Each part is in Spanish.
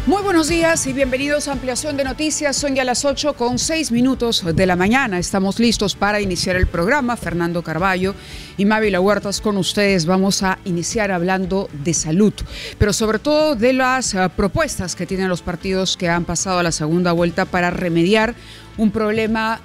Muy buenos días y bienvenidos a Ampliación de Noticias. Son ya las 8:06 de la mañana. Estamos listos para iniciar el programa. Fernando Carballo y Mávila Huertas con ustedes. Vamos a iniciar hablando de salud, pero sobre todo de las propuestas que tienen los partidos que han pasado a la segunda vuelta para remediar un problema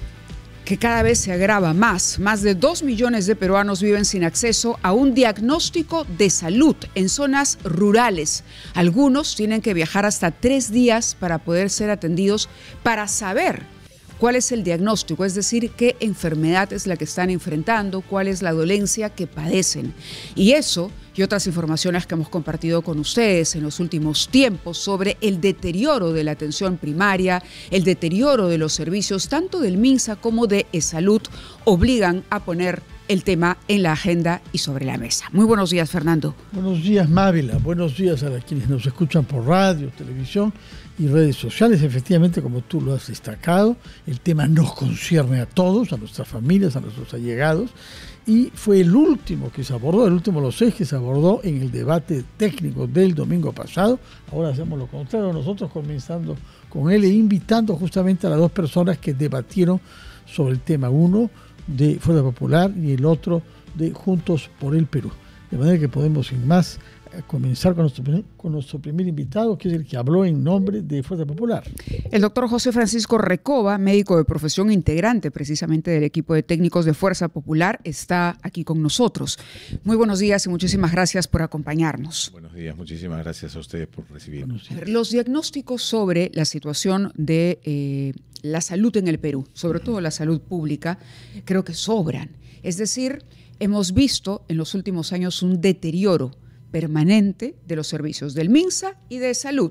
que cada vez se agrava más. Más de 2 millones de peruanos viven sin acceso a un diagnóstico de salud en zonas rurales. Algunos tienen que viajar hasta 3 días para poder ser atendidos, para saber cuál es el diagnóstico, es decir, qué enfermedad es la que están enfrentando, cuál es la dolencia que padecen. Y eso y otras informaciones que hemos compartido con ustedes en los últimos tiempos sobre el deterioro de la atención primaria, el deterioro de los servicios tanto del MINSA como de E-Salud, obligan a poner el tema en la agenda y sobre la mesa. Muy buenos días, Fernando. Buenos días, Mávila. Buenos días a quienes nos escuchan por radio, televisión y redes sociales. Efectivamente, como tú lo has destacado, el tema nos concierne a todos, a nuestras familias, a nuestros allegados, y fue el último que se abordó, el último de los 6 que se abordó en el debate técnico del domingo pasado. Ahora hacemos lo contrario, nosotros comenzando con él e invitando justamente a las 2 personas que debatieron sobre el tema, uno de Fuerza Popular y el otro de Juntos por el Perú. De manera que podemos, sin más, comenzar con nuestro primer invitado, que es el que habló en nombre de Fuerza Popular. El doctor José Francisco Recoba, médico de profesión integrante precisamente del equipo de técnicos de Fuerza Popular, está aquí con nosotros. Muy buenos días y muchísimas gracias por acompañarnos. Buenos días, muchísimas gracias a ustedes por recibirnos. Los diagnósticos sobre la situación de la salud en el Perú, sobre todo la salud pública, creo que sobran. Es decir, hemos visto en los últimos años un deterioro permanente de los servicios del MINSA y de salud.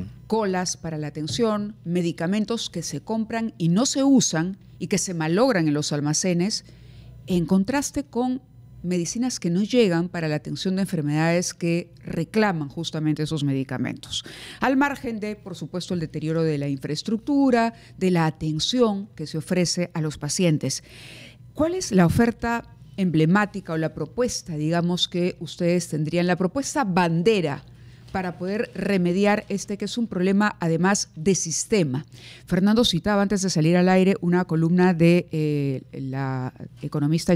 Colas para la atención, medicamentos que se compran y no se usan y que se malogran en los almacenes, en contraste con medicinas que no llegan para la atención de enfermedades que reclaman justamente esos medicamentos. Al margen de, por supuesto, el deterioro de la infraestructura, de la atención que se ofrece a los pacientes. ¿Cuál es la oferta emblemática o la propuesta, digamos, que ustedes tendrían, la propuesta bandera para poder remediar que es un problema además de sistema? Fernando citaba antes de salir al aire una columna de la economista